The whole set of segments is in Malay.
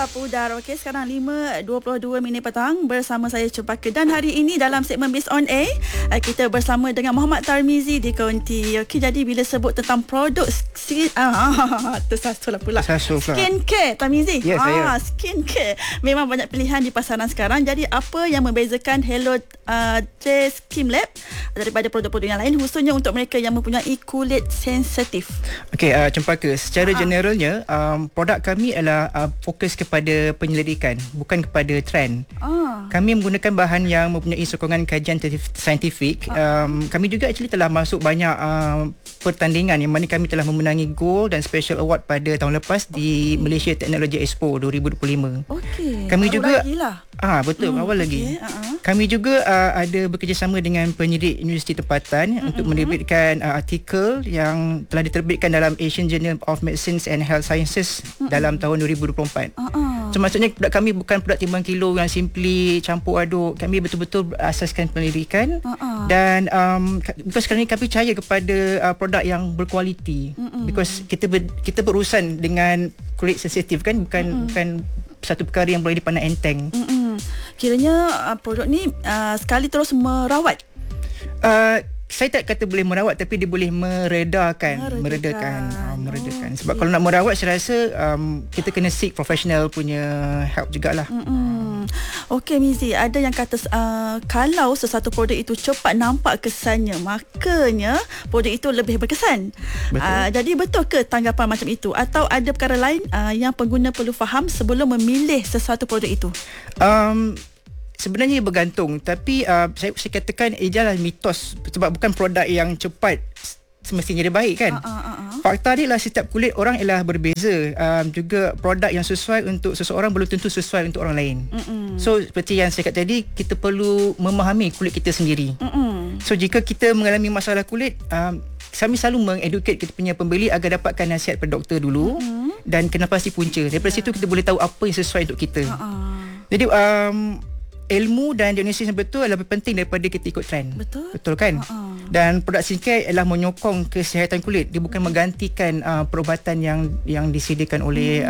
Sapu Udara. Okey, sekarang 5:22 petang bersama saya Cempaka. Dan hari ini dalam segmen Biz on Air, kita bersama dengan Muhammad Tarmizi di Konti. Okey, jadi bila sebut tentang produk tersasul pula. Skincare, Tarmizi. Ya, saya. Skincare. Memang banyak pilihan di pasaran sekarang. Jadi apa yang membezakan Hello Day Skin Lab daripada produk-produk yang lain, khususnya untuk mereka yang mempunyai kulit sensitif? Okey, Cempaka, secara generalnya produk kami adalah fokus kepada penyelidikan, bukan kepada trend. Kami menggunakan bahan yang mempunyai sokongan kajian saintifik. Kami juga actually telah masuk banyak pertandingan yang mana kami telah memenangi gold dan special award pada tahun lepas di Malaysia Technology Expo 2025. Okey. Kami juga betul, awal lagi. Kami juga ada bekerjasama dengan penyidik universiti tempatan untuk menerbitkan artikel yang telah diterbitkan dalam Asian Journal of Medicine and Health Sciences dalam tahun 2024. So maksudnya produk kami bukan produk timbang kilo yang simply campur aduk. Kami betul-betul berasaskan penyelidikan dan because sekarang ni kami percaya kepada produk yang berkualiti, because kita berurusan dengan kulit sensitif kan, bukan satu perkara yang boleh dipandang enteng. Kiranya produk ni sekali terus merawat. Saya tak kata boleh merawat, tapi dia boleh meredakan. Sebab kalau nak merawat, saya rasa kita kena seek professional punya help jugalah. Okey Mizi, ada yang kata kalau sesuatu produk itu cepat nampak kesannya, makanya produk itu lebih berkesan. Jadi betul ke tanggapan macam itu, atau ada perkara lain yang pengguna perlu faham sebelum memilih sesuatu produk itu? Sebenarnya bergantung, tapi saya katakan ialah mitos, sebab bukan produk yang cepat semestinya dia baik kan. Fakta dia lah setiap kulit orang ialah berbeza. Juga produk yang sesuai untuk seseorang belum tentu sesuai untuk orang lain. So seperti yang saya kata tadi, kita perlu memahami kulit kita sendiri. So jika kita mengalami masalah kulit, kami selalu mengeducate kita punya pembeli agar dapatkan nasihat pada doktor dulu dan kena pasti punca. Daripada situ kita boleh tahu apa yang sesuai untuk kita. Jadi ilmu dan diagnosis yang betul adalah lebih penting daripada kita ikut trend. Betul kan? Dan produk skincare adalah menyokong kesihatan kulit. Dia bukan menggantikan perubatan yang disediakan oleh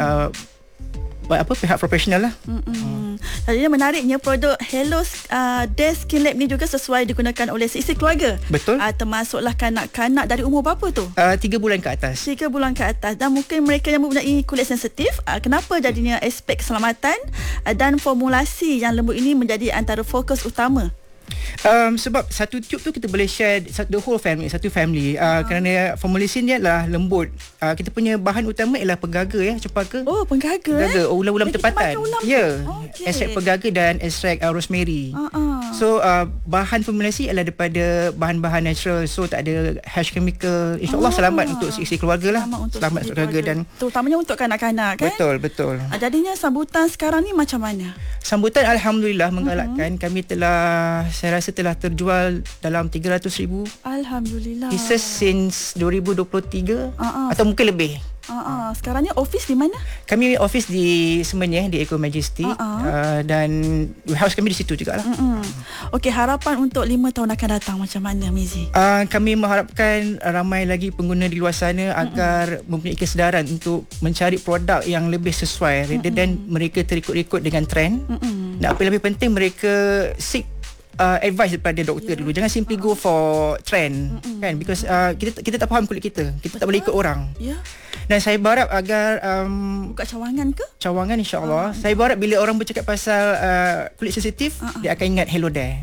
pihak profesional lah. Jadi menariknya produk Hello Day Skin Lab ni juga sesuai digunakan oleh seisi keluarga. Betul. Termasuklah kanak-kanak dari umur berapa tu? 3 bulan ke atas. 3 bulan ke atas. Dan mungkin mereka yang mempunyai kulit sensitif, kenapa jadinya aspek keselamatan dan formulasi yang lembut ini menjadi antara fokus utama? Sebab satu tube tu kita boleh share the whole family, satu family. Kerana formulasi dia adalah lembut. Kita punya bahan utama ialah pegaga Cempaka. Pegaga, ulam-ulam tempatan. Ekstrak pegaga dan ekstrak rosemary. So bahan formulasi adalah daripada bahan-bahan natural. So tak ada harsh chemical. InsyaAllah selamat untuk isi keluarga lah. Selamat untuk keluarga dan terutamanya untuk kanak-kanak kan. Betul. Jadinya sambutan sekarang ni macam mana? Sambutan alhamdulillah menggalakkan. Kami saya rasa telah terjual dalam 300,000 alhamdulillah pieces since 2023 atau mungkin lebih. Sekarang ni office di mana? Kami office di Semenyih, di Eco Majesty, dan warehouse kami di situ jugalah. Okey, harapan untuk 5 tahun akan datang macam mana Mizi? Kami mengharapkan ramai lagi pengguna di luar sana agar mempunyai kesedaran untuk mencari produk yang lebih sesuai rather than mereka terikut-ikut dengan trend. Dan apa yang lebih penting, mereka seek advice daripada doktor dulu. Jangan simply go for trend kan, because kita tak faham kulit kita tak boleh ikut orang. Dan saya berharap agar buka cawangan ke? Cawangan insya-Allah. Saya berharap bila orang bercakap pasal kulit sensitif, dia akan ingat Hello Day.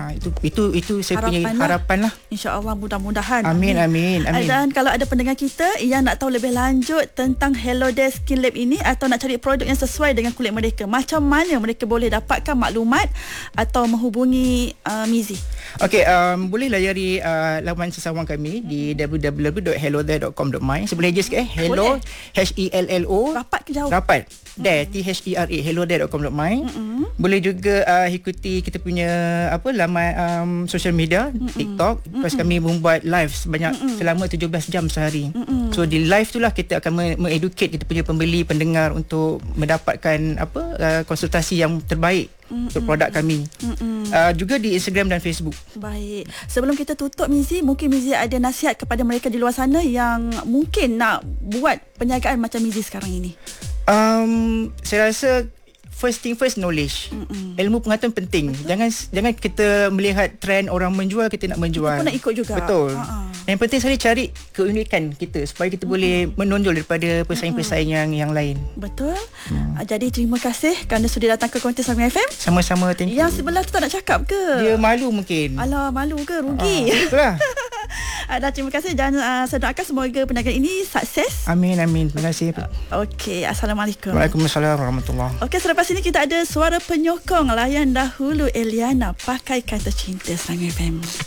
Itu saya punya harapan lah. Insya-Allah, mudah-mudahan. Amin. Dan kalau ada pendengar kita yang nak tahu lebih lanjut tentang Hello Day Skin Lab ini, atau nak cari produk yang sesuai dengan kulit mereka, macam mana mereka boleh dapatkan maklumat atau menghubungi Mizi? Okey, boleh layari laman sesawang kami di www.helloday.com.my. Saya boleh aja sikit Hello, Hello. Rapat ke jauh? Rapat. There, THERA, helloday.com.my. Boleh juga ikuti kita punya laman social media, TikTok. Lepas kami membuat live selama 17 jam sehari. So di live itulah kita akan mengeducate kita punya pembeli, pendengar untuk mendapatkan konsultasi yang terbaik untuk produk kami. Juga di Instagram dan Facebook. Baik. Sebelum kita tutup Mizi, mungkin Mizi ada nasihat kepada mereka di luar sana yang mungkin nak buat perniagaan macam Mizi sekarang ini. Saya rasa first thing first, knowledge. Ilmu pengetahuan penting. Jangan kita melihat trend orang menjual, kita nak menjual. Kita pun nak ikut juga. Betul. Yang penting sekali cari keunikan kita supaya kita boleh menonjol daripada pesaing-pesaing yang lain. Betul. Jadi terima kasih kerana sudah datang ke Kontes Sanggung FM. Sama-sama, thank you. Yang sebelah tu tak nak cakap ke? Dia malu mungkin. Alah, malu ke? Rugi. Itulah. Dan terima kasih dan saya doakan semoga perniagaan ini sukses. Amin. Terima kasih. Okey, Assalamualaikum. Waalaikumsalam warahmatullahi. Okey, selepas ini kita ada suara penyokong. Layan dahulu Eliana, Pakai Kata Cinta Sanggung FM.